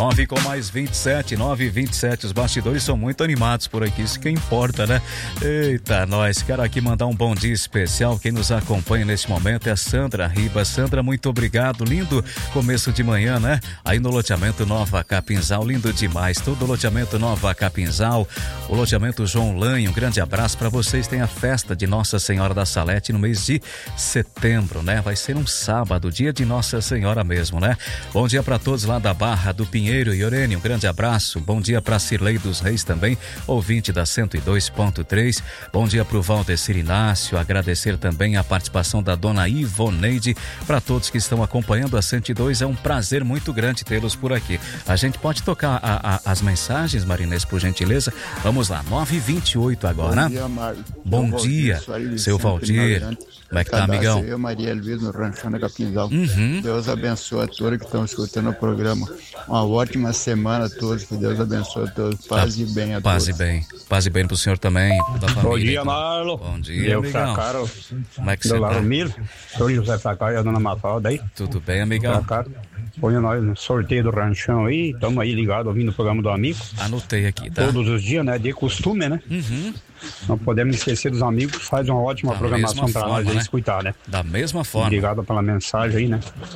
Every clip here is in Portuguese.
9:27. Os bastidores são muito animados por aqui, isso que importa, né? Eita, nós. Quero aqui mandar um bom dia especial. Quem nos acompanha nesse momento é a Sandra Ribas. Sandra, muito obrigado. Lindo começo de manhã, né? Aí no loteamento Nova Capinzal, lindo demais. Todo o loteamento Nova Capinzal, o loteamento João Lanho, um grande abraço para vocês. Tem a festa de Nossa Senhora da Salete no mês de setembro, né? Vai ser um sábado, dia de Nossa Senhora mesmo, né? Bom dia para todos lá da Barra do Pinheiro. Iorene, um grande abraço. Bom dia para Cirlei dos Reis também, ouvinte da 102.3. Bom dia para o Valdecir Inácio. Agradecer também a participação da dona Ivoneide. Para todos que estão acompanhando a 102, é um prazer muito grande tê-los por aqui. A gente pode tocar as mensagens, Marinês, por gentileza? Vamos lá, 9h28 agora. Bom dia, Mário. Bom dia, seu Valdir. Como é que tá, amigão? Eu, Maria Luiz, no Ranchão da Capinzal. Deus abençoe a todos que estão escutando o programa. Uma ótima semana a todos, que Deus abençoe a todos. Paz e bem a Paz todos. e bem. Paz e bem pro senhor também, da família. Bom dia, Marlon. Bom dia, amigão. Como é que você tá? Sou José Facaro e a dona Mafalda aí. Tudo bem, amigão? Põe nós no sorteio do ranchão aí, estamos aí ligados ouvindo o programa do amigo. Anotei aqui, tá? Todos os dias, né? De costume, né? Não podemos esquecer dos amigos, faz uma ótima programação para nós aí escutar, né? Da mesma forma. Obrigado pela mensagem aí, né?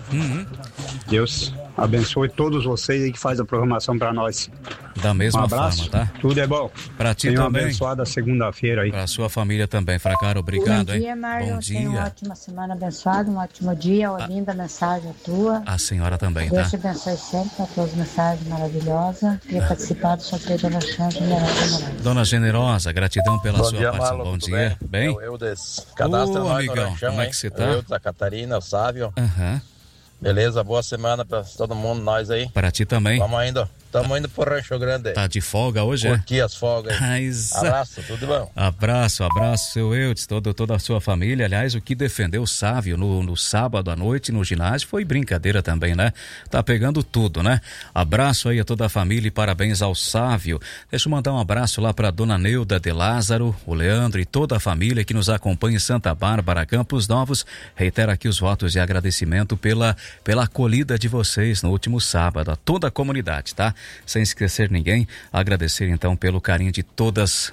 Deus abençoe todos vocês aí que faz a programação para nós. Da mesma um abraço, forma, tá? Tudo é bom. Pra ti Tenha também. uma abençoada segunda-feira aí. Pra sua família também, Fracaro, obrigado, Bom dia, Marlon. Bom dia. Tenha uma ótima semana abençoada, um ótimo dia, uma linda mensagem tua. A senhora também, Deus tá? te abençoe sempre com as tuas mensagens maravilhosas. Queria participar do sorteio da Noção Generosa. Dona Generosa, gratidão pela Bom sua dia, participação. Marlon, Bom tudo dia. Bem? Eu desse cadastro nós amigão, no ranchão, como é hein? que você tá? Eu, a Catarina, o Sávio. Beleza, boa semana pra todo mundo, nós aí. Para ti também. Estamos indo pro Rancho Grande. Tá de folga hoje, Curtir as folgas. Abraço, tudo bom? Abraço, seu Eudes, toda a sua família. Aliás, o que defendeu o Sávio no sábado à noite no ginásio foi brincadeira também, né? Tá pegando tudo, né? Abraço aí a toda a família e parabéns ao Sávio. Deixa eu mandar um abraço lá pra dona Neuda de Lázaro, o Leandro e toda a família que nos acompanha em Santa Bárbara, Campos Novos. Reitero aqui os votos de agradecimento pela acolhida de vocês no último sábado, a toda a comunidade, tá? Sem esquecer ninguém, agradecer então pelo carinho de todas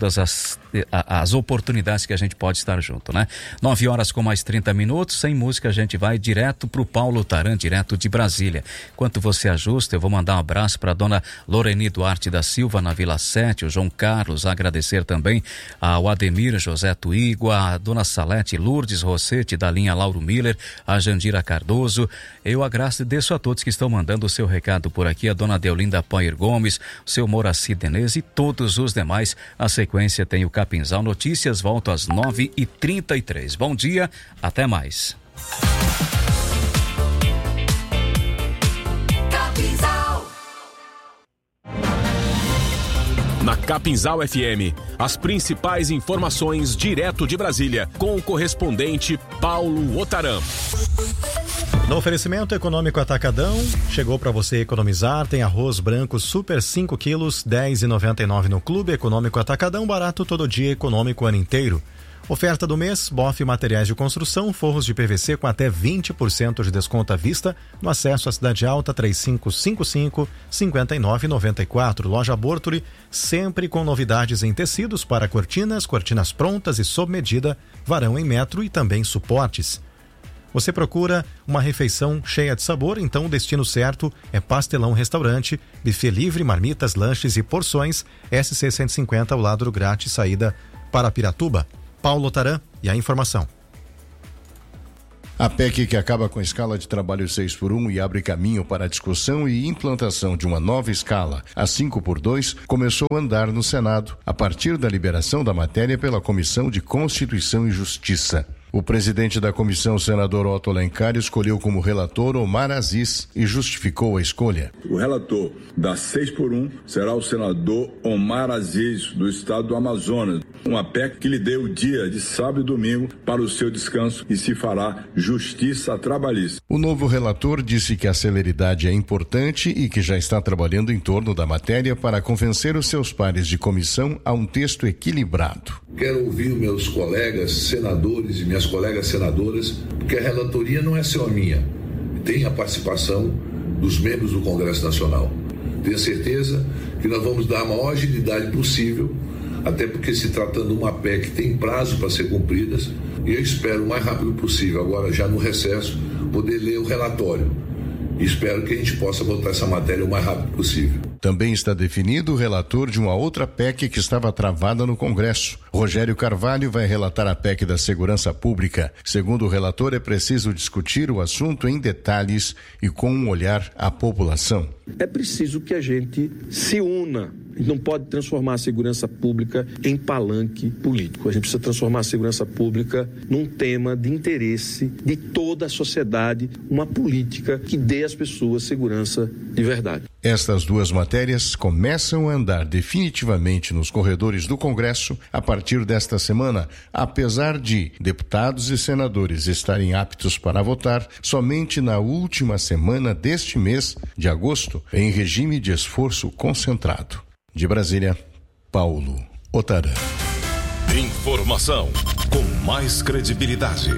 as oportunidades que a gente pode estar junto, né? 9h com mais 30 minutos, sem música a gente vai direto pro Paulo Taran, direto de Brasília. Enquanto você ajusta, eu vou mandar um abraço para dona Loreni Duarte da Silva na Vila 7, o João Carlos, agradecer também ao Ademir José Tuigo, a dona Salete Lourdes Rossetti da linha Lauro Miller, a Jandira Cardoso. Eu agradeço a todos que estão mandando o seu recado por aqui, a dona Deolinda Poyer Gomes, o seu Moraci Denez e todos os demais. A sequência tem o Capinzal Notícias, volto às 9h33. Bom dia, até mais. Na Capinzal FM, as principais informações direto de Brasília, com o correspondente Paulo Otaram. No oferecimento econômico Atacadão, chegou para você economizar, tem arroz branco super 5 quilos, R$10,99 no Clube Econômico Atacadão, barato todo dia, econômico o ano inteiro. Oferta do mês, Boff Materiais de Construção, forros de PVC com até 20% de desconto à vista, no acesso à Cidade Alta 3555-5994. Loja Bortoli, sempre com novidades em tecidos para cortinas prontas e sob medida, varão em metro e também suportes. Você procura uma refeição cheia de sabor, então o destino certo é Pastelão Restaurante, buffet livre, marmitas, lanches e porções, SC 150 ao lado do grátis, saída para Piratuba. Paulo Taran e a informação. A PEC que acaba com a escala de trabalho 6x1 e abre caminho para a discussão e implantação de uma nova escala, a 5x2, começou a andar no Senado, a partir da liberação da matéria pela Comissão de Constituição e Justiça. O presidente da comissão, senador Otto Alencar, escolheu como relator Omar Aziz e justificou a escolha. O relator da 6x1 será o senador Omar Aziz, do estado do Amazonas. Uma PEC que lhe deu o dia de sábado e domingo para o seu descanso e se fará justiça trabalhista. O novo relator disse que a celeridade é importante e que já está trabalhando em torno da matéria para convencer os seus pares de comissão a um texto equilibrado. Quero ouvir meus colegas senadores e minhas colegas senadoras, porque a relatoria não é só minha, tem a participação dos membros do Congresso Nacional. Tenho certeza que nós vamos dar a maior agilidade possível, até porque se tratando de uma PEC que tem prazo para ser cumpridas, e eu espero o mais rápido possível, agora já no recesso, poder ler o relatório. E espero que a gente possa botar essa matéria o mais rápido possível. Também está definido o relator de uma outra PEC que estava travada no Congresso. Rogério Carvalho vai relatar a PEC da Segurança Pública. Segundo o relator, é preciso discutir o assunto em detalhes e com um olhar à população. É preciso que a gente se una. A gente não pode transformar a segurança pública em palanque político. A gente precisa transformar a segurança pública num tema de interesse de toda a sociedade, uma política que dê às pessoas segurança de verdade. Estas duas matérias começam a andar definitivamente nos corredores do Congresso a partir desta semana, apesar de deputados e senadores estarem aptos para votar somente na última semana deste mês de agosto, em regime de esforço concentrado. De Brasília, Paulo Otarã. Informação com mais credibilidade.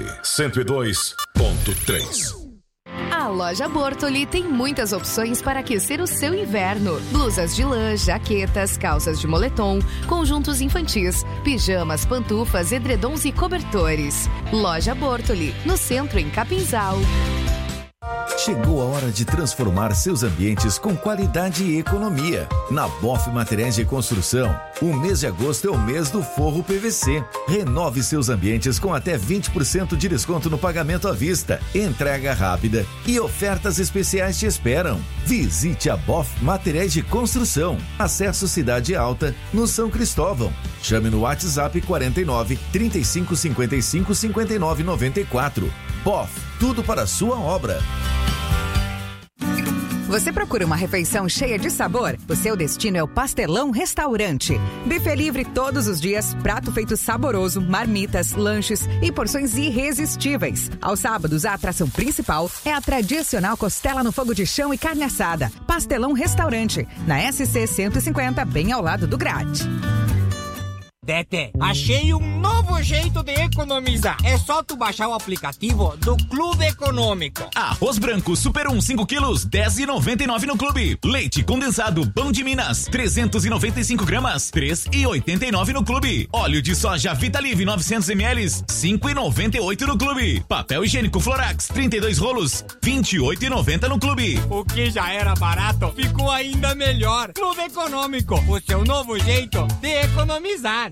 102.3. A loja Bortoli tem muitas opções para aquecer o seu inverno. Blusas de lã, jaquetas, calças de moletom, conjuntos infantis, pijamas, pantufas, edredons e cobertores. Loja Bortoli, no centro em Capinzal. Chegou a hora de transformar seus ambientes com qualidade e economia. Na Boff Materiais de Construção, o mês de agosto é o mês do forro PVC. Renove seus ambientes com até 20% de desconto no pagamento à vista, entrega rápida e ofertas especiais te esperam. Visite a Boff Materiais de Construção. Acesso Cidade Alta, no São Cristóvão. Chame no WhatsApp 49 35 55 59 94. Boff, tudo para a sua obra. Você procura uma refeição cheia de sabor? O seu destino é o Pastelão Restaurante. Buffet livre todos os dias, prato feito saboroso, marmitas, lanches e porções irresistíveis. Aos sábados, a atração principal é a tradicional costela no fogo de chão e carne assada. Pastelão Restaurante, na SC 150, bem ao lado do Grade. Tete, achei um novo jeito de economizar. É só tu baixar o aplicativo do Clube Econômico. Arroz branco Super 1 5 quilos, R$10,99 no Clube. Leite condensado Pão de Minas, 395 gramas, R$3,89 no Clube. Óleo de soja Vitalive 900 ml, R$5,98 no Clube. Papel higiênico Florax, 32 rolos, R$28,90 no Clube. O que já era barato, ficou ainda melhor. Clube Econômico, o seu novo jeito de economizar.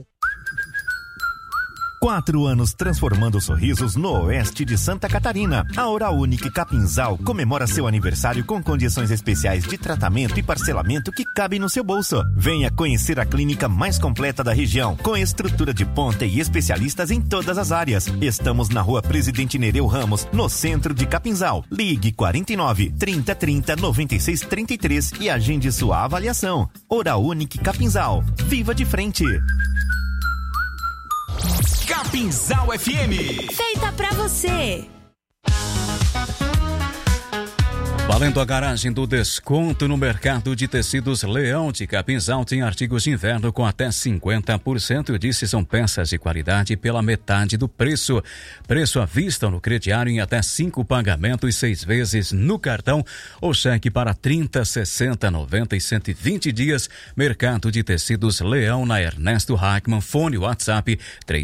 4 anos transformando sorrisos no oeste de Santa Catarina. A Oral Unique Capinzal comemora seu aniversário com condições especiais de tratamento e parcelamento que cabem no seu bolso. Venha conhecer a clínica mais completa da região, com estrutura de ponta e especialistas em todas as áreas. Estamos na Rua Presidente Nereu Ramos, no centro de Capinzal. Ligue 49 30 30 96 33 e agende sua avaliação. Oral Unique Capinzal. Viva de frente! Capinzal FM. Feita pra você. Valendo a garagem do desconto no mercado de tecidos Leão de Capinzal, tem artigos de inverno com até 50%. Eu disse, são peças de qualidade pela metade do preço. Preço à vista no crediário em até 5 pagamentos e 6 vezes no cartão ou cheque para 30, 60, 90 e 120 dias. Mercado de tecidos Leão na Ernesto Hackman. Fone WhatsApp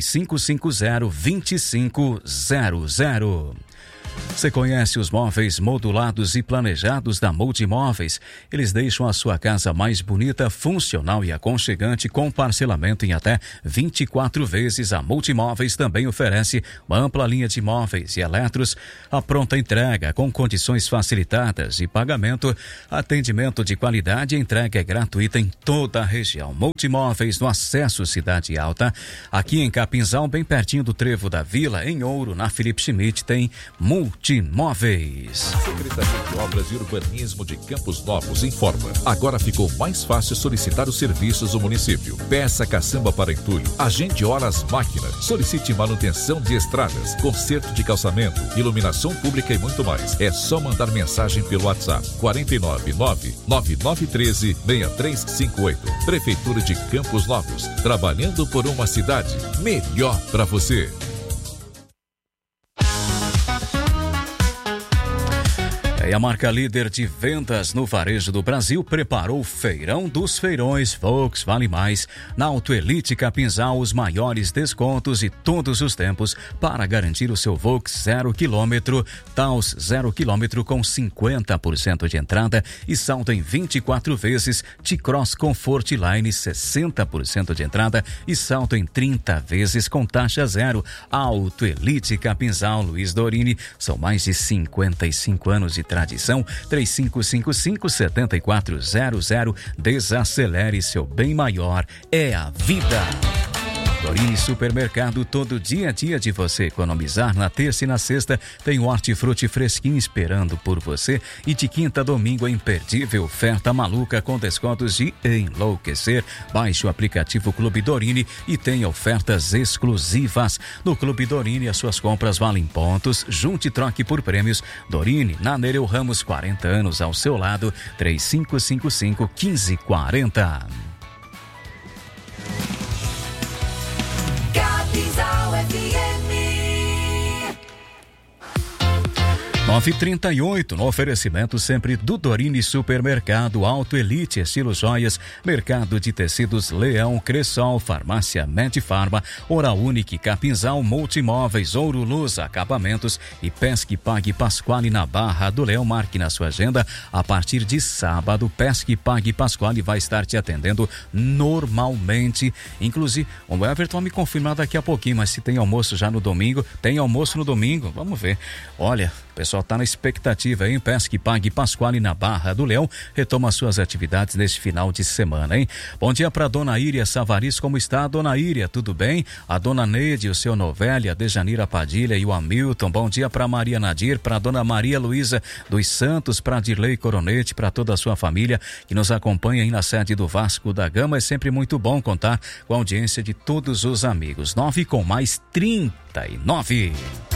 3550-2500. Você conhece os móveis modulados e planejados da Multimóveis? Eles deixam a sua casa mais bonita, funcional e aconchegante com parcelamento em até 24 vezes. A Multimóveis também oferece uma ampla linha de móveis e eletros, a pronta entrega com condições facilitadas de pagamento, atendimento de qualidade e entrega é gratuita em toda a região. Multimóveis no Acesso Cidade Alta, aqui em Capinzal, bem pertinho do Trevo da Vila, em Ouro, na Felipe Schmidt, tem Multimóveis. A Secretaria de Obras e Urbanismo de Campos Novos informa. Agora ficou mais fácil solicitar os serviços do município. Peça caçamba para entulho, agende horas máquina, solicite manutenção de estradas, conserto de calçamento, iluminação pública e muito mais. É só mandar mensagem pelo WhatsApp 499-9913-6358. Prefeitura de Campos Novos, trabalhando por uma cidade melhor para você. E a marca líder de vendas no varejo do Brasil preparou o Feirão dos Feirões Volks Vale Mais. Na Autoelite Capinzal, os maiores descontos de todos os tempos para garantir o seu Volks 0 km. Taos 0 km com 50% de entrada e saldo em 24 vezes. T-Cross Comfort Line 60% de entrada e saldo em 30 vezes com taxa zero. Autoelite Capinzal, Luiz Dorini, são mais de 55 anos de tradição. 3555-7400. Desacelere, seu bem maior é a vida. Dorini Supermercado, todo dia a dia de você economizar. Na terça e na sexta tem o hortifruti fresquinho esperando por você. E de quinta a domingo é imperdível, oferta maluca com descontos de enlouquecer. Baixe o aplicativo Clube Dorini e tenha ofertas exclusivas. No Clube Dorini as suas compras valem pontos. Junte e troque por prêmios. Dorini, na Nereu Ramos, 40 anos ao seu lado. 3555-1540. Capinzal FM 9h38, no oferecimento sempre do Dorini Supermercado, Autoelite, Estilo Joias, Mercado de Tecidos Leão, Cressol, Farmácia Medifarma, Oral Unique, Capinzal, Multimóveis, Ouro Luz, Acabamentos e Pesque Pague Pasquale na Barra do Leão. Marque na sua agenda, a partir de sábado, Pesque Pague Pasquale vai estar te atendendo normalmente. Inclusive, o Everton me confirmar daqui a pouquinho, mas se tem almoço já no domingo, tem almoço no domingo, vamos ver. Olha, o pessoal tá na expectativa, hein? Pesque Pague Pasquale na Barra do Leão retoma suas atividades neste final de semana, hein? Bom dia para dona Íria Savaris, como está, dona Íria? Tudo bem? A dona Neide, o seu Novelli, a Dejanira Padilha e o Hamilton. Bom dia para Maria Nadir, para dona Maria Luísa dos Santos, para Dirley Coronete, para toda a sua família que nos acompanha aí na sede do Vasco da Gama. É sempre muito bom contar com a audiência de todos os amigos. 9 com mais 39.